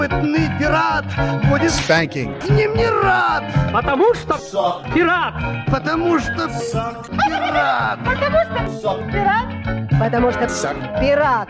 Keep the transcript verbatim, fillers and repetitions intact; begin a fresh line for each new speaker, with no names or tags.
пират будет
Spanking.
с ним не рад.
Потому что пират.
Потому что пират.
Потому что пират. Потому что пират.